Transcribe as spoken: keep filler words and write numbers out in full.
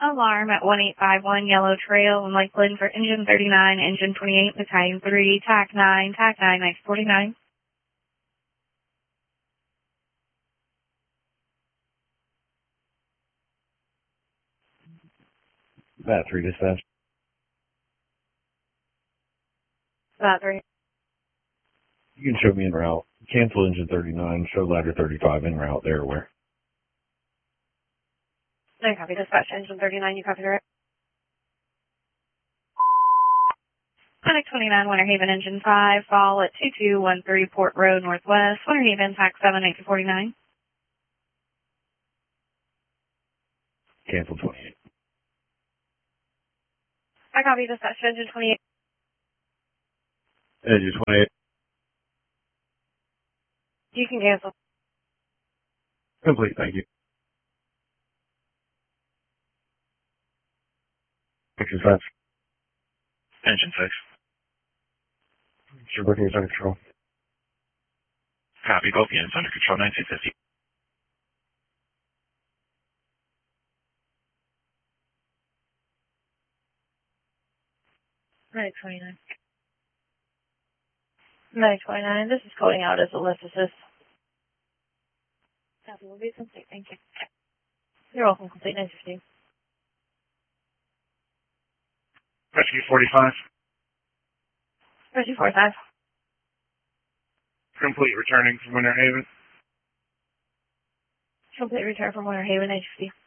Alarm at one eight five one Yellow Trail in Lakeland for engine thirty-nine, engine twenty-eight, battalion three, T A C nine, T A C nine, Knife forty-nine. Bat three dispatch. Bat three. You can show me en route. Cancel engine thirty-nine, show ladder thirty-five en route, they're aware. No copy, dispatch engine thirty-nine, you copy the right. Clinic twenty-nine, Winter Haven, engine five, fall at two two one three Port Road, Northwest, Winter Haven, T A C seven, eight forty-nine. Cancel twenty-eight. I copy, dispatch engine twenty-eight. Engine twenty-eight. You can cancel. Complete, thank you. Exercise. Engine six. Sure, booking is under control. Copy, both units under control, nine two fifty. Medic twenty-nine. Medic twenty-nine, this is coding out as a lift assist. Copy, will be complete, thank you. You're welcome, complete, nine fifty. Rescue forty-five. Rescue forty-five. Complete, returning from Winter Haven. Complete return from Winter Haven, nine fifty.